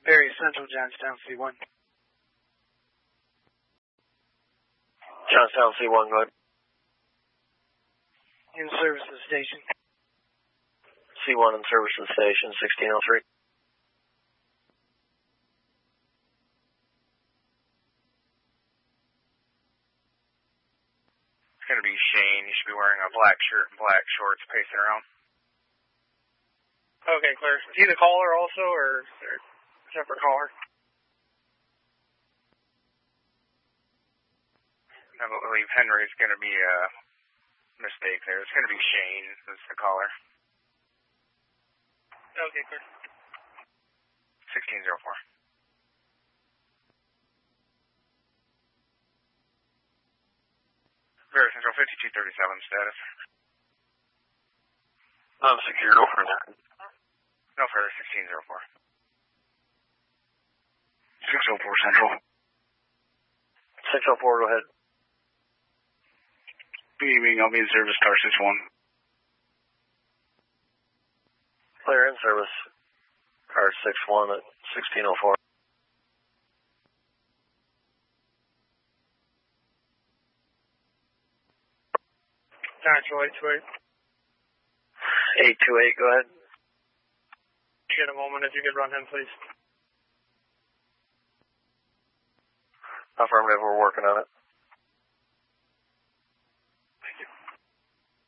Barry Central, Johnstown, C1. Johnstown, C1, go ahead. In service to the station. C1 in service to the station, 1603. It's going to be Shane. You should be wearing a black shirt and black shorts pacing around. Okay, clear. Is he the caller also, or separate caller? I believe Henry's going to be a mistake there. It's going to be Shane as the caller. Okay, clear. 1604. Barry Central, 5237 status. Secure, no further. No further, 1604. 604 Central. 604, go ahead. Good evening, I'll be in service, car 61. Clear in service, car 61 at 1604. Central 828. 828, go ahead. Get a moment if you could run him, please. Affirmative, we're working on it.